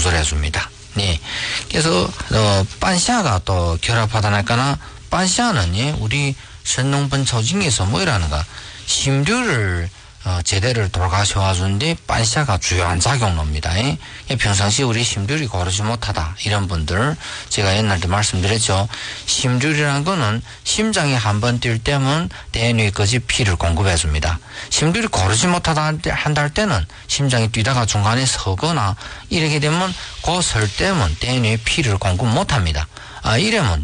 조절해 줍니다. 네. 그래서 반샤가 또 결합하다 나니까 반샤는 예, 우리 선농번초 중에서 뭐라는가 심류를 제대로 돌아가셔주는데 반샤가 주요한 작용입니다. 예? 평상시 우리 심류를 고르지 못하다 이런 분들 제가 옛날에 말씀드렸죠. 심류라는 거는 심장이 한번 뛸 때면 대뇌까지 피를 공급해 줍니다. 심류를 고르지 못하다 한다 할 때는 심장이 뛰다가 중간에 서거나 이렇게 되면 그 설 때면 대뇌에 피를 공급 못합니다. 이러면